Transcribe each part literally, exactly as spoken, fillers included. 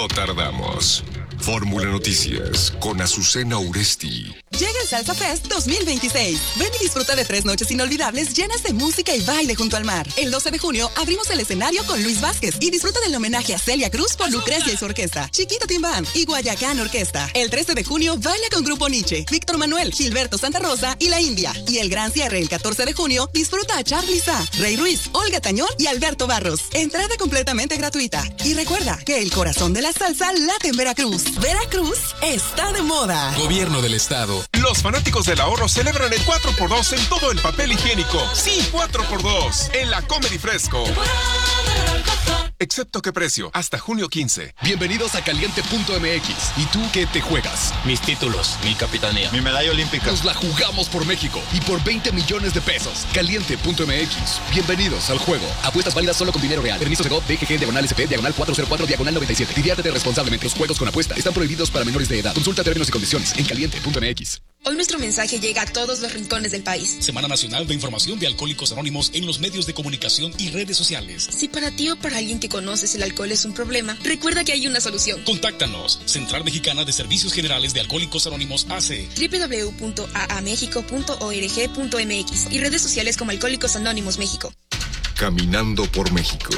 No tardamos. Fórmula Noticias con Azucena Uresti. Llega el Salsa Fest dos mil veintiséis. Ven y disfruta de tres noches inolvidables llenas de música y baile junto al mar. El doce de junio abrimos el escenario con Luis Vázquez y disfruta del homenaje a Celia Cruz por Lucrecia y su orquesta, Chiquito Timbán y Guayacán Orquesta. El trece de junio baila con Grupo Nietzsche, Víctor Manuel, Gilberto Santa Rosa y La India. Y el gran cierre el catorce de junio disfruta a Charly Sa, Rey Ruiz, Olga Tañón y Alberto Barros. Entrada completamente gratuita. Y recuerda que el corazón de la salsa late en Veracruz. Veracruz está de moda. Gobierno del Estado. Los fanáticos del ahorro celebran el cuatro por dos en todo el papel higiénico. Sí, cuatro por dos en la Comedy Fresco. Excepto qué precio, hasta junio quince. Bienvenidos a Caliente punto M X. ¿Y tú qué te juegas? Mis títulos, mi capitanía, mi medalla olímpica. Nos la jugamos por México y por veinte millones de pesos. Caliente punto M X. Bienvenidos al juego. Apuestas válidas solo con dinero real. Permiso de G O V, D G G, diagonal S P, diagonal cuatro cero cuatro, diagonal noventa y siete. Diviértete responsablemente. Los juegos con apuesta están prohibidos para menores de edad. Consulta términos y condiciones en Caliente punto M X. Hoy nuestro mensaje llega a todos los rincones del país. Semana Nacional de Información de Alcohólicos Anónimos en los medios de comunicación y redes sociales. Si para ti o para alguien que conoces el alcohol es un problema, recuerda que hay una solución. Contáctanos. Central Mexicana de Servicios Generales de Alcohólicos Anónimos A C. doble u doble u doble u punto a a mexico punto org punto m x y redes sociales como Alcohólicos Anónimos México. Caminando por México.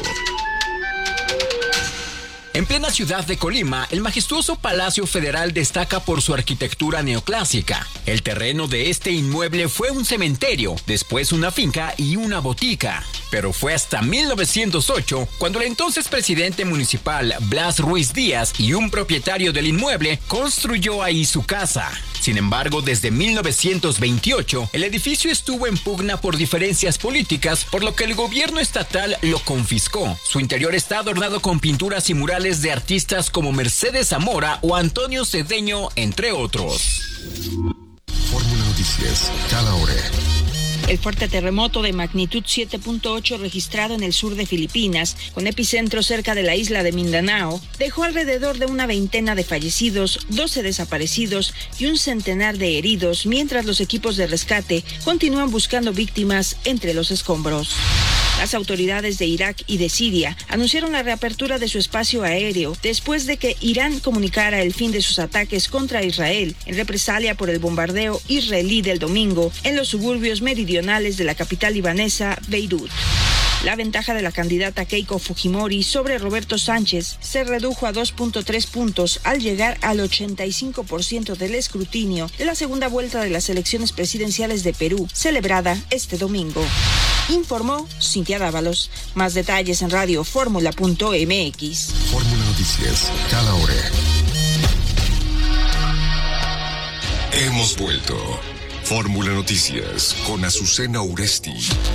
En plena ciudad de Colima, el majestuoso Palacio Federal destaca por su arquitectura neoclásica. El terreno de este inmueble fue un cementerio, después una finca y una botica. Pero fue hasta mil novecientos ocho cuando el entonces presidente municipal Blas Ruiz Díaz y un propietario del inmueble construyó ahí su casa. Sin embargo, desde mil novecientos veintiocho, el edificio estuvo en pugna por diferencias políticas, por lo que el gobierno estatal lo confiscó. Su interior está adornado con pinturas y murales de artistas como Mercedes Zamora o Antonio Cedeño, entre otros. Fórmula Noticias, cada hora. El fuerte terremoto de magnitud siete punto ocho registrado en el sur de Filipinas, con epicentro cerca de la isla de Mindanao, dejó alrededor de una veintena de fallecidos, doce desaparecidos y un centenar de heridos, mientras los equipos de rescate continúan buscando víctimas entre los escombros. Las autoridades de Irak y de Siria anunciaron la reapertura de su espacio aéreo después de que Irán comunicara el fin de sus ataques contra Israel en represalia por el bombardeo israelí del domingo en los suburbios meridionales de la capital libanesa, Beirut. La ventaja de la candidata Keiko Fujimori sobre Roberto Sánchez se redujo a dos punto tres puntos al llegar al ochenta y cinco por ciento del escrutinio de la segunda vuelta de las elecciones presidenciales de Perú, celebrada este domingo. Informó Cintia Dávalos. Más detalles en radio fórmula punto m x. Fórmula Noticias, cada hora. Hemos vuelto. Fórmula Noticias con Azucena Uresti.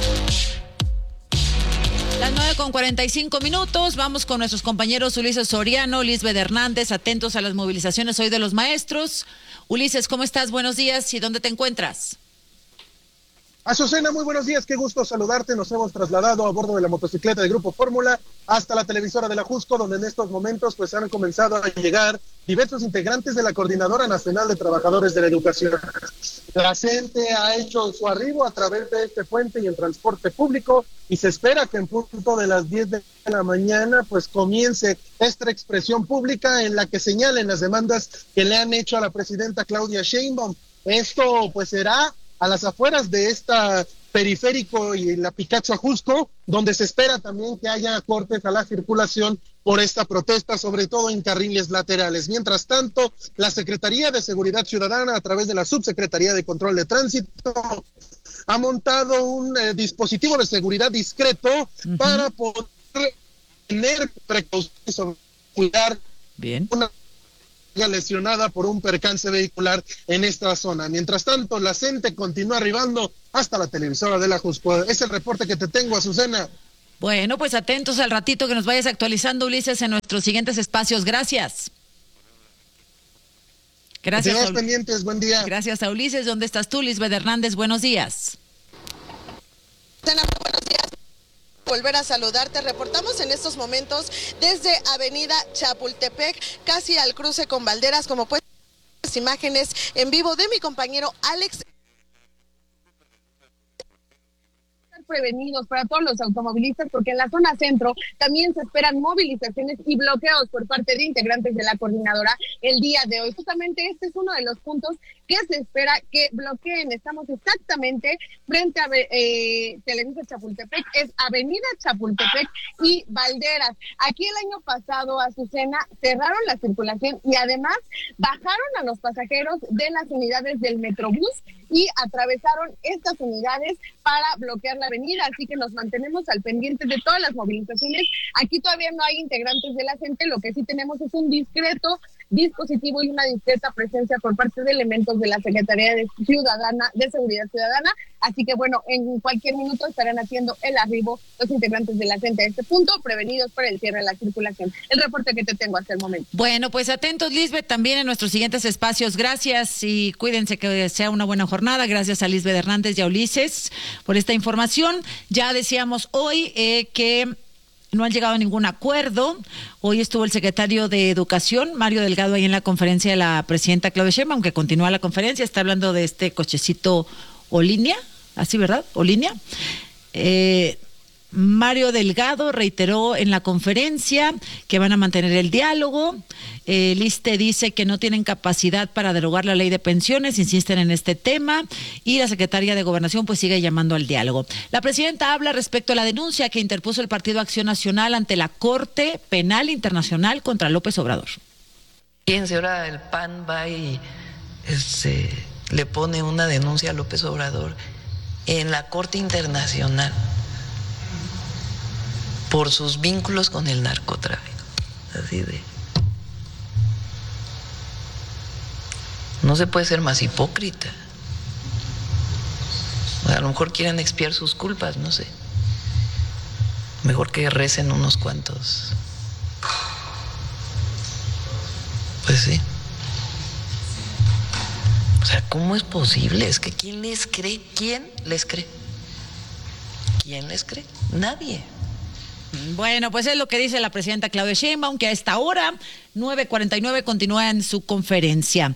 Las nueve con cuarenta y cinco minutos, vamos con nuestros compañeros Ulises Soriano, Lisbeth Hernández, atentos a las movilizaciones hoy de los maestros. Ulises, ¿cómo estás? Buenos días, ¿y dónde te encuentras? Azucena, muy buenos días, qué gusto saludarte. Nos hemos trasladado a bordo de la motocicleta del Grupo Fórmula hasta la televisora de la Jusco, donde en estos momentos pues han comenzado a llegar diversos integrantes de la Coordinadora Nacional de Trabajadores de la Educación. La gente ha hecho su arribo a través de este puente y en transporte público, y se espera que en punto de las diez de la mañana pues comience esta expresión pública en la que señalen las demandas que le han hecho a la presidenta Claudia Sheinbaum. Esto pues será a las afueras de esta periférico y la Picacho Ajusco, donde se espera también que haya cortes a la circulación por esta protesta, sobre todo en carriles laterales. Mientras tanto, la Secretaría de Seguridad Ciudadana, a través de la Subsecretaría de Control de Tránsito, ha montado un eh, dispositivo de seguridad discreto uh-huh. para poder tener precauciones sobre cuidar Bien. una lesionada por un percance vehicular en esta zona. Mientras tanto, la gente continúa arribando hasta la televisora de la Jusco. Es el reporte que te tengo, Azucena. Bueno, pues atentos al ratito que nos vayas actualizando, Ulises, en nuestros siguientes espacios. Gracias. Gracias. Quedamos pendientes, buen día. Gracias a Ulises. ¿Dónde estás tú, Lisbeth Hernández? Buenos días. Buenos días. Volver a saludarte. Reportamos en estos momentos desde Avenida Chapultepec, casi al cruce con Valderas, como pueden ver las imágenes en vivo de mi compañero Alex. prevenidos para todos los automovilistas, porque en la zona centro también se esperan movilizaciones y bloqueos por parte de integrantes de la coordinadora el día de hoy. Justamente este es uno de los puntos que se espera que bloqueen. Estamos exactamente frente a eh, Televisa Chapultepec, es Avenida Chapultepec y Valderas. Aquí el año pasado, Azucena, cerraron la circulación y además bajaron a los pasajeros de las unidades del Metrobús y atravesaron estas unidades para bloquear la avenida, así que nos mantenemos al pendiente de todas las movilizaciones. Aquí todavía no hay integrantes de la gente, lo que sí tenemos es un discreto dispositivo y una discreta presencia por parte de elementos de la Secretaría de Ciudadana de Seguridad Ciudadana, así que bueno, en cualquier minuto estarán haciendo el arribo los integrantes de la gente a este punto, prevenidos por el cierre de la circulación. El reporte que te tengo hasta el momento. Bueno, pues atentos, Lisbeth, también en nuestros siguientes espacios. Gracias y cuídense, que sea una buena jornada. Gracias a Lisbeth Hernández y a Ulises por esta información. Ya decíamos hoy eh, que no han llegado a ningún acuerdo. Hoy estuvo el secretario de Educación, Mario Delgado, ahí en la conferencia de la presidenta Claudia Sheinbaum, aunque continúa la conferencia, está hablando de este cochecito Olinia, así, ¿verdad? Olinia. Eh, Mario Delgado reiteró en la conferencia que van a mantener el diálogo. Eh, el ISSSTE dice que no tienen capacidad para derogar la ley de pensiones, insisten en este tema, y la secretaria de Gobernación pues sigue llamando al diálogo. La presidenta habla respecto a la denuncia que interpuso el Partido Acción Nacional ante la Corte Penal Internacional contra López Obrador. Fíjense, ahora el P A N va y este, le pone una denuncia a López Obrador en la Corte Internacional por sus vínculos con el narcotráfico. Así de... No se puede ser más hipócrita. A lo mejor quieren expiar sus culpas, no sé. Mejor que recen unos cuantos. Pues sí. O sea, ¿cómo es posible? Es que ¿quién les cree? ¿Quién les cree? ¿Quién les cree? Nadie. Bueno, pues es lo que dice la presidenta Claudia Sheinbaum, que a esta hora, nueve cuarenta y nueve, continúa en su conferencia.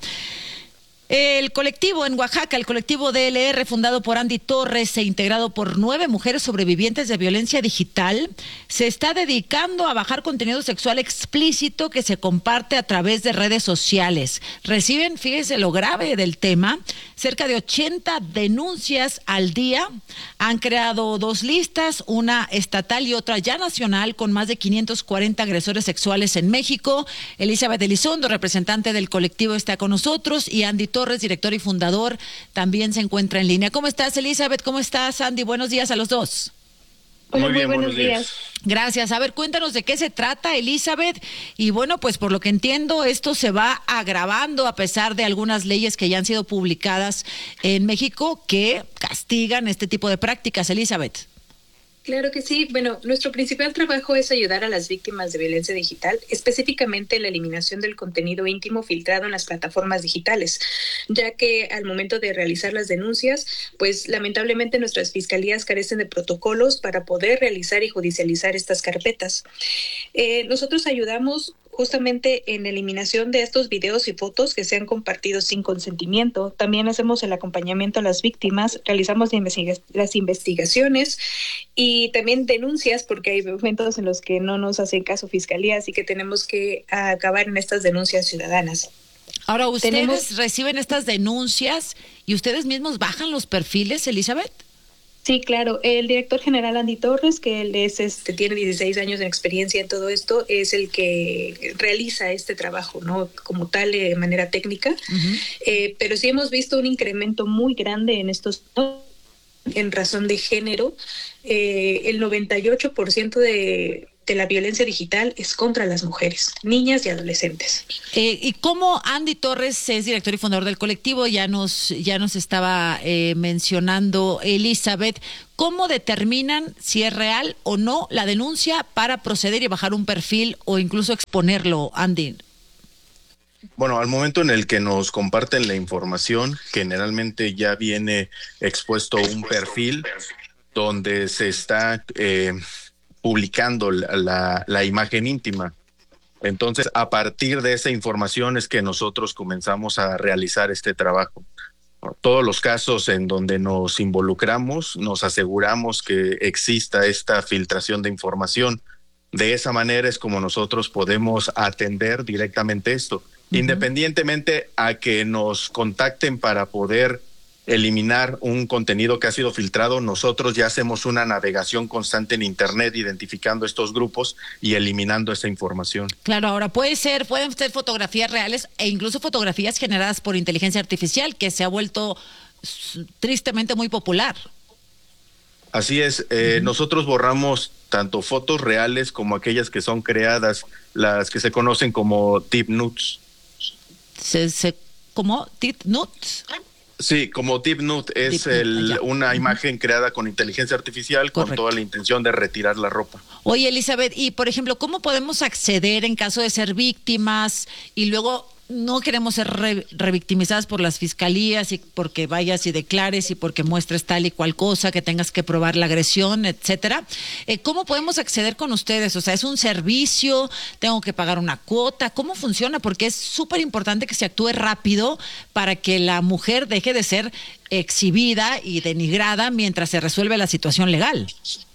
El colectivo en Oaxaca, el colectivo D L R, fundado por Andy Torres e integrado por nueve mujeres sobrevivientes de violencia digital, se está dedicando a bajar contenido sexual explícito que se comparte a través de redes sociales. Reciben, fíjese lo grave del tema, cerca de ochenta denuncias al día. Han creado dos listas, una estatal y otra ya nacional, con más de quinientos cuarenta agresores sexuales en México. Elizabeth Elizondo, representante del colectivo, está con nosotros, y Andy Torres, director y fundador, también se encuentra en línea. ¿Cómo estás, Elizabeth? ¿Cómo estás, Andy? Buenos días a los dos. Hola, muy bien, muy buenos, buenos días. días. Gracias. A ver, cuéntanos de qué se trata, Elizabeth. Y bueno, pues por lo que entiendo, esto se va agravando a pesar de algunas leyes que ya han sido publicadas en México que castigan este tipo de prácticas, Elizabeth. Claro que sí. Bueno, nuestro principal trabajo es ayudar a las víctimas de violencia digital, específicamente la eliminación del contenido íntimo filtrado en las plataformas digitales, ya que al momento de realizar las denuncias, pues lamentablemente nuestras fiscalías carecen de protocolos para poder realizar y judicializar estas carpetas. Eh, nosotros ayudamos justamente en eliminación de estos videos y fotos que se han compartido sin consentimiento. También hacemos el acompañamiento a las víctimas, realizamos las investigaciones y también denuncias, porque hay momentos en los que no nos hacen caso fiscalía, así que tenemos que acabar en estas denuncias ciudadanas. Ahora, ¿ustedes Tenemos... reciben estas denuncias y ustedes mismos bajan los perfiles, Elizabeth? Sí, claro. El director general Andy Torres, que él es, este, tiene dieciséis años de experiencia en todo esto, es el que realiza este trabajo, ¿no? Como tal, de manera técnica. Uh-huh. Eh, pero sí hemos visto un incremento muy grande en estos, en razón de género. Eh, el noventa y ocho por ciento de de la violencia digital es contra las mujeres, niñas y adolescentes. Eh, ¿Y cómo Andy Torres es director y fundador del colectivo? Ya nos, ya nos estaba eh, mencionando Elizabeth. ¿Cómo determinan si es real o no la denuncia para proceder y bajar un perfil o incluso exponerlo, Andy? Bueno, al momento en el que nos comparten la información, generalmente ya viene expuesto un perfil donde se está... Eh, publicando la, la, la imagen íntima. Entonces, a partir de esa información es que nosotros comenzamos a realizar este trabajo. todos los casos en donde nos involucramos, nos aseguramos que exista esta filtración de información. De esa manera es como nosotros podemos atender directamente esto, uh-huh. independientemente a que nos contacten para poder eliminar un contenido que ha sido filtrado. Nosotros ya hacemos una navegación constante en Internet identificando estos grupos y eliminando esa información. Claro, ahora puede ser, pueden ser fotografías reales e incluso fotografías generadas por inteligencia artificial, que se ha vuelto tristemente muy popular. Así es, eh, uh-huh. nosotros borramos tanto fotos reales como aquellas que son creadas, las que se conocen como deep nudes. ¿Se, se, ¿Cómo? ¿Deep nudes? Sí, como deep nude es deep el, nude, una uh-huh. imagen creada con inteligencia artificial. Correcto. Con toda la intención de retirar la ropa. Oye, Elizabeth, y por ejemplo, ¿cómo podemos acceder en caso de ser víctimas y luego no queremos ser re, revictimizadas por las fiscalías y porque vayas y declares y porque muestres tal y cual cosa, que tengas que probar la agresión, etcétera? Eh, ¿Cómo podemos acceder con ustedes? O sea, ¿es un servicio? ¿Tengo que pagar una cuota? ¿Cómo funciona? Porque es súper importante que se actúe rápido para que la mujer deje de ser exhibida y denigrada mientras se resuelve la situación legal.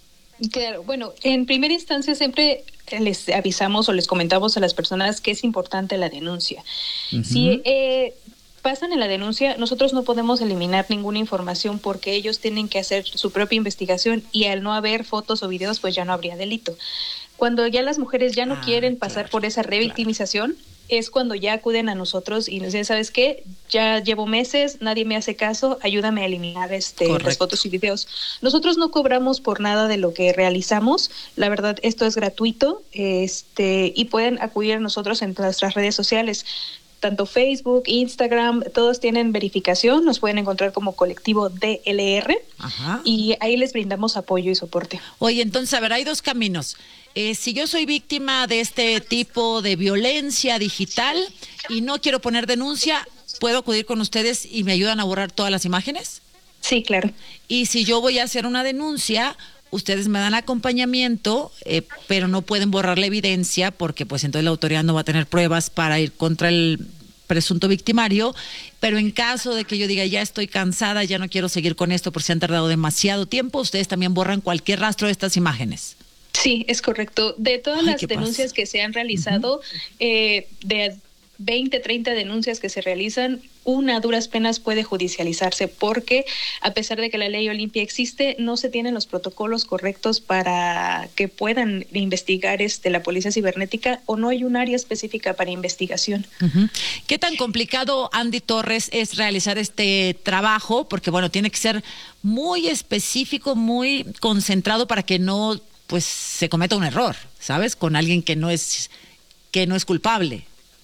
Claro, bueno, en primera instancia siempre les avisamos o les comentamos a las personas que es importante la denuncia. Uh-huh. Si eh, pasan en la denuncia, nosotros no podemos eliminar ninguna información porque ellos tienen que hacer su propia investigación y al no haber fotos o videos, pues ya no habría delito. Cuando ya las mujeres ya no ah, quieren pasar claro, por esa revictimización, claro. es cuando ya acuden a nosotros y nos dicen, ¿sabes qué? Ya llevo meses, nadie me hace caso, ayúdame a eliminar este las fotos y videos. Nosotros no cobramos por nada de lo que realizamos, la verdad esto es gratuito, este y pueden acudir a nosotros en nuestras redes sociales, tanto Facebook, Instagram, todos tienen verificación, nos pueden encontrar como Colectivo D L R. Ajá. Y ahí les brindamos apoyo y soporte. Oye, entonces, a ver, hay dos caminos. Eh, si yo soy víctima de este tipo de violencia digital y no quiero poner denuncia, ¿puedo acudir con ustedes y me ayudan a borrar todas las imágenes? Sí, claro. Y si yo voy a hacer una denuncia, ustedes me dan acompañamiento, eh, pero no pueden borrar la evidencia porque pues entonces la autoridad no va a tener pruebas para ir contra el presunto victimario, pero en caso de que yo diga ya estoy cansada, ya no quiero seguir con esto porque se han tardado demasiado tiempo, ustedes también borran cualquier rastro de estas imágenes. Sí, es correcto. De todas Ay, las denuncias pasa? que se han realizado, uh-huh. eh, de veinte, treinta denuncias que se realizan, una a duras penas puede judicializarse porque a pesar de que la ley Olimpia existe, no se tienen los protocolos correctos para que puedan investigar este, la policía cibernética o no hay un área específica para investigación. Uh-huh. ¿Qué tan complicado, Andy Torres, es realizar este trabajo? Porque bueno, tiene que ser muy específico, muy concentrado para que no pues se cometa un error, ¿sabes? Con alguien que no es que no es culpable.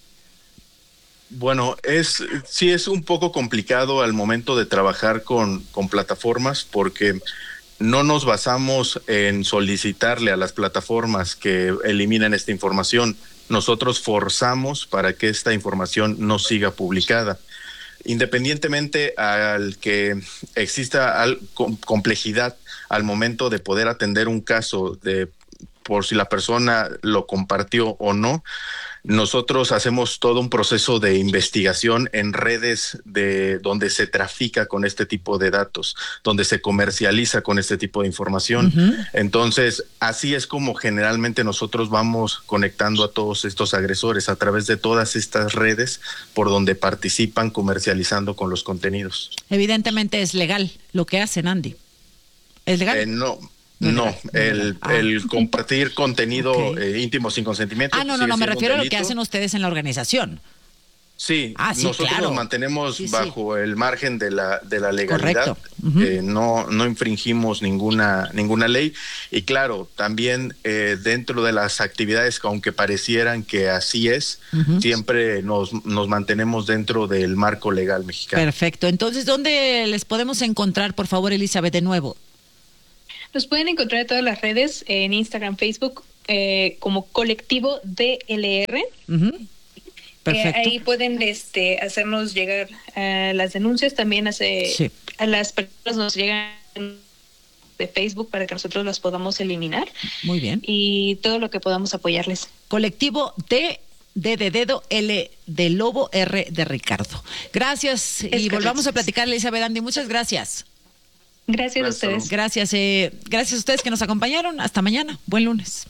Bueno, es sí es un poco complicado al momento de trabajar con, con plataformas porque no nos basamos en solicitarle a las plataformas que eliminen esta información. Nosotros forzamos para que esta información no siga publicada. Independientemente al que exista al, com, complejidad al momento de poder atender un caso de por si la persona lo compartió o no, nosotros hacemos todo un proceso de investigación en redes de donde se trafica con este tipo de datos, donde se comercializa con este tipo de información. Uh-huh. Entonces, así es como generalmente nosotros vamos conectando a todos estos agresores a través de todas estas redes por donde participan comercializando con los contenidos. Evidentemente es legal lo que hacen, Andy. ¿Es legal? Eh, no. No, no, el, ah. el compartir contenido okay. eh, íntimo sin consentimiento. Ah, no, no, no, me refiero a lo que hacen ustedes en la organización. Sí, ah, sí nosotros claro. nos mantenemos sí, bajo sí. el margen de la de la legalidad. Uh-huh. eh, no no infringimos ninguna ninguna ley y claro, también eh, dentro de las actividades, aunque parecieran que así es, uh-huh. siempre nos nos mantenemos dentro del marco legal mexicano. Perfecto. Entonces, ¿dónde les podemos encontrar, por favor, Elizabeth, de nuevo? Nos pueden encontrar en todas las redes, en Instagram, Facebook, eh, como Colectivo D L R. Uh-huh. Perfecto. Eh, ahí pueden este, hacernos llegar a las denuncias. También hace, sí. a las personas nos llegan de Facebook para que nosotros las podamos eliminar. Muy bien. Y todo lo que podamos apoyarles. Colectivo D D de dedo, L de lobo, R de Ricardo. Gracias es y volvamos a platicar, Elizabeth Andy. Muchas gracias. Gracias a ustedes. Gracias, eh, gracias a ustedes que nos acompañaron. Hasta mañana. Buen lunes.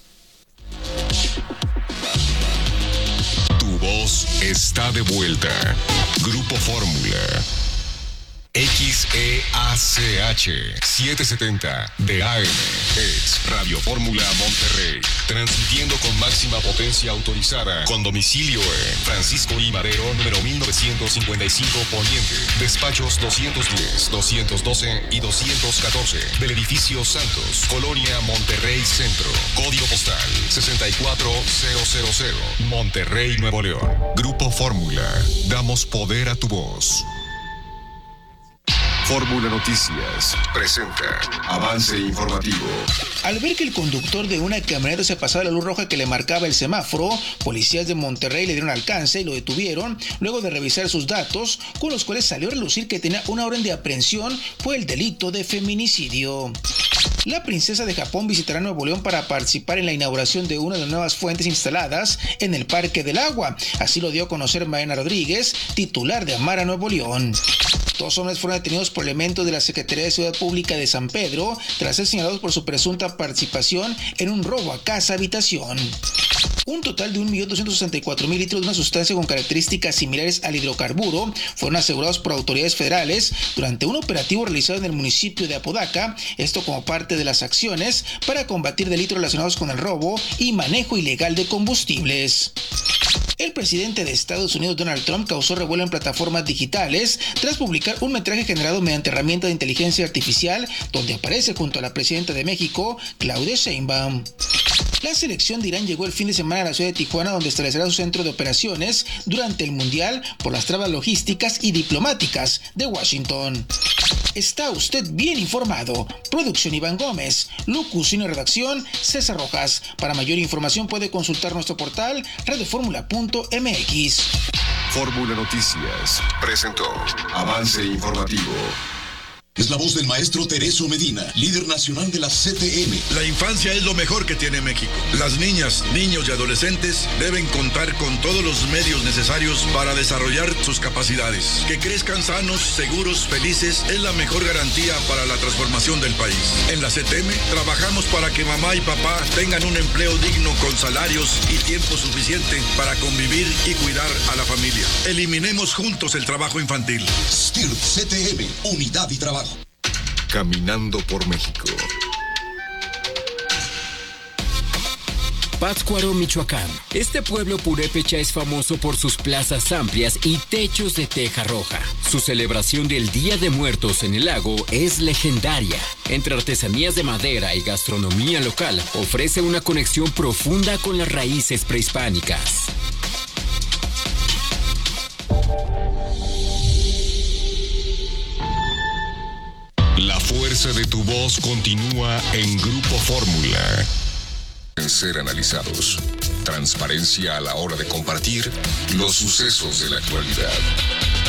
Tu voz está de vuelta. Grupo Fórmula. X E A C H setecientos setenta de A M es Radio Fórmula Monterrey, transmitiendo con máxima potencia autorizada, con domicilio en Francisco I. Madero, número mil novecientos cincuenta y cinco Poniente, despachos doscientos diez, doscientos doce y doscientos catorce, del edificio Santos, Colonia Monterrey Centro, código postal sesenta y cuatro mil, Monterrey, Nuevo León. Grupo Fórmula, damos poder a tu voz. Fórmula Noticias presenta avance informativo. Al ver que el conductor de una camioneta se pasaba la luz roja que le marcaba el semáforo, policías de Monterrey le dieron alcance y lo detuvieron luego de revisar sus datos, con los cuales salió a relucir que tenía una orden de aprehensión por el delito de feminicidio. La princesa de Japón visitará Nuevo León para participar en la inauguración de una de las nuevas fuentes instaladas en el Parque del Agua. Así lo dio a conocer Mariana Rodríguez, titular de Amara Nuevo León. Dos hombres fueron detenidos por elementos de la Secretaría de Seguridad Pública de San Pedro tras ser señalados por su presunta participación en un robo a casa-habitación. Un total de un millón doscientos sesenta y cuatro mil litros de una sustancia con características similares al hidrocarburo fueron asegurados por autoridades federales durante un operativo realizado en el municipio de Apodaca, esto como parte de las acciones para combatir delitos relacionados con el robo y manejo ilegal de combustibles. El presidente de Estados Unidos, Donald Trump, causó revuelo en plataformas digitales tras publicar un metraje generado mediante herramientas de inteligencia artificial donde aparece junto a la presidenta de México, Claudia Sheinbaum. La selección de Irán llegó el fin de semana a la ciudad de Tijuana, donde establecerá su centro de operaciones durante el Mundial por las trabas logísticas y diplomáticas de Washington. Está usted bien informado. Producción Iván Gómez, locución y redacción César Rojas. Para mayor información puede consultar nuestro portal radio fórmula punto m x. Fórmula Noticias presentó avance informativo. Es la voz del maestro Tereso Medina, líder nacional de la C T M. La infancia es lo mejor que tiene México. Las niñas, niños y adolescentes deben contar con todos los medios necesarios para desarrollar sus capacidades. Que crezcan sanos, seguros, felices es la mejor garantía para la transformación del país. En la C T M trabajamos para que mamá y papá tengan un empleo digno con salarios y tiempo suficiente para convivir y cuidar a la familia. Eliminemos juntos el trabajo infantil. S T I R C T M, Unidad y Trabajo. Caminando por México. Pátzcuaro, Michoacán. Este pueblo purépecha es famoso por sus plazas amplias y techos de teja roja. Su celebración del Día de Muertos en el lago es legendaria. Entre artesanías de madera y gastronomía local, ofrece una conexión profunda con las raíces prehispánicas. La fuerza de tu voz continúa en Grupo Fórmula. En ser analizados. Transparencia a la hora de compartir los sucesos de la actualidad.